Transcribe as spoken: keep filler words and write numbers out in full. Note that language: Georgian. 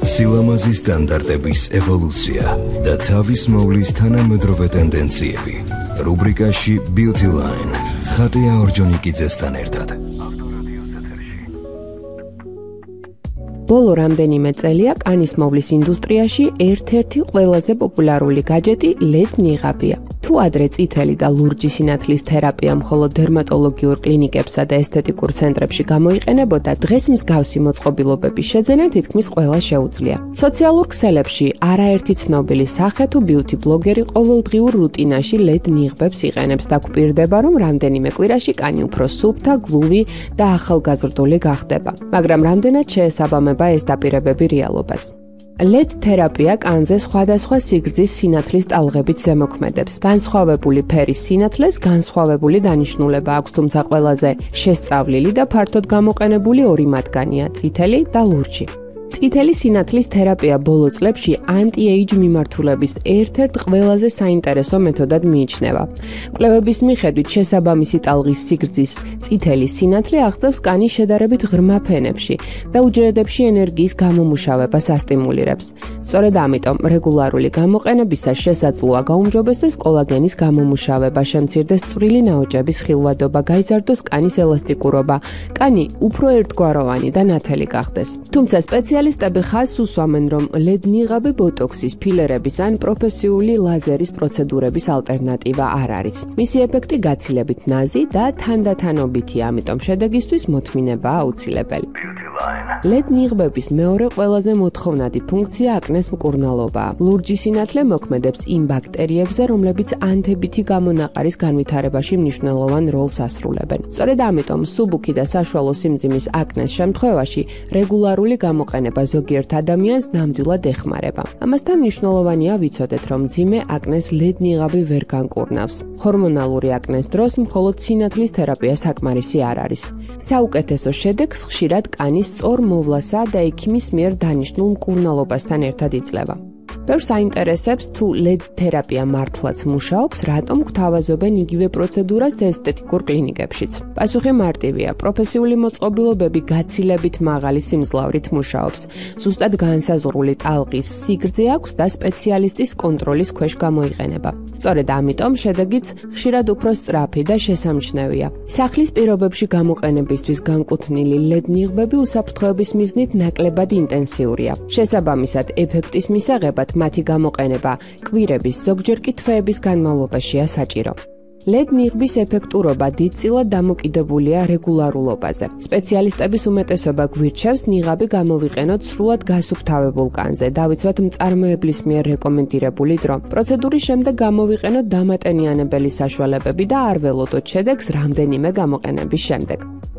სილამაზის სტანდარტების ევოლუცია და თავის მოვლის თანამედროვე ტენდენციები. რუბრიკაში Beauty Line ხატია ორჯონიკიძესთან ერთად. ბოლო რამდენიმე წელია კანის მოვლის ინდუსტრიაში ერთ-ერთი ყველაზე პოპულარული გაჯეტი ლედ ნიღაბია. თუ ადრე წითელი და ლურჯი სინათლის თერაპია მხოლოდ დერმატოლოგიურ კლინიკებსა და ესთეტიკურ ცენტრებში გამოიყენებოდა, დღეს მსგავსი მოწყობილობების შეძენა თითქმის ყველა შეუძლია. სოციალურ ქსელებში არაერთი ცნობილი სახე თუ ბიუთი ბლოგერი ყოველდღიურ რუტინაში ლედ ნიღბებს იყენებს და გვპირდება, რომ რამდენიმე კვირაში კანი უფრო სუფთა, გლუვი და ახალგაზრდული გახდება. მაგრამ რამდენად შეესაბამება ეს დაპირებები რეალობას? ლედ თერაპია კანზე სხვადასხვა სიგრძის სინათლის ტალღებით ზემოქმედებს. განსხვავებული ფერის სინათლეს განსხვავებული დანიშნულება აქვს, თუმცა ყველაზე შესწავლილი და ფართოდ გამოყენებული ორი მათგანია: წითელი და ლურჯი. წითელი სინათლის თერაპია ბოლო წლებში ანტი-ეიჯ მიმართულების ერთ-ერთ ყველაზე საინტერესო მეთოდად მიიჩნევა. კვლევების მიხედვით შესაბამისი ტალღის სიგრძის წითელი სინათლე აღწევს კანის შედარებით ღრმა ფენებში და უჯრედებში ენერგიის გამომუშავებას ასტიმულირებს. სწორედ ამიტომ რეგულარული გამოყენებისას შესაძლოა გაუმჯობესდეს კოლაგენის გამომუშავება, შემცირდეს წვრილი ნაოჭების ხილვადობა, გაიზარდოს კანის ელასტიკურობა, კანი უფრო ერთგვაროვანი და ნათელი გახდეს. თუმცა სპეციალისტები ხაზს უსვამენ, რომ ლედ ნიღაბი ბოტოქსის, ფილერების ან პროფესიული ლაზერის პროცედურების ალტერნატივა არ არის. მისი ეფექტი გაცილებით ნაზი და თანდათანობითია, ამიტომ შედეგისთვის მოთმინებაა აუცილებელი. ლედ ნიღბების მეორე ყველაზე მოთხოვნადი ფუნქცია აკნეს მკურნალობაა. ლურჯი სინათლე მოქმედებს იმ ბაქტერიებზე, რომლებიც ანთებითი გამონაყარის განვითარებაში მნიშვნელოვან როლს ასრულებენ. სწორედ ამიტომ მსუბუქი და საშუალო სიმძიმის აკნეს შემთხვევაში რეგულარული გამოყენება ზოგიერთ ადამიანს ნამდვილად ეხმარება. ამასთან მნიშვნელოვანია ვიცოდეთ, რომ მძიმე აკნეს ლედ ნიღაბი ვერ განკურნავს. ჰორმონალური აკნეს დროს მხოლოდ სინათლის თერაპია საკმარისი არ არის. საუკეთესო შედეგს ხშირად კანის სწორ მოვლასა და ექიმის მიერ დანიშნულ მკურნალობასთან ერთად იძლევა. ბევრს აინტერესებს, თუ ლედ თერაპია მართლაც მუშაობს, რატომ გვთავაზობენ იგივე პროცედურას ესთეტიკურ კლინიკებშიც. პასუხი მარტივია: პროფესიული მოწყობილობები გაცილებით მაღალი სიმძლავრით მუშაობს. ზუსტად განსაზღვრული ტალღის სიგრძე აქვს და სპეციალისტის კონტროლის ქვეშ გამოიყენება. სწორედ ამიტომ შედეგიც ხშირად უფრო სწრაფი და შესამჩნევია. სახლის პირობებში გამოყენებისთვის განკუთვნილი ლედ ნიღბები უსაფრთხოების მიზნით ნაკლებად ინტენსიურია. შესაბამისად, ეფექტის მისაღებად მათი გამოყენება კვირების, ზოგჯერ კი თვეების განმავლობაშია საჭირო. ლედ ნიღბის ეფექტურობა დიდწილად დამოკიდებულია რეგულარულობაზე. სპეციალისტების უმეტესობა გვირჩევს ნიღაბი გამოვიყენოთ სრულად გასუფთავებულ კანზე, დავიცვათ მწარმოებლის მიერ რეკომენდირებული დრო. პროცედურის შემდეგ გამოვიყენოთ დამატენიანებელი საშუალებები და არ ველოდოთ შედეგს რამდენიმე გამოყენების შემდეგ.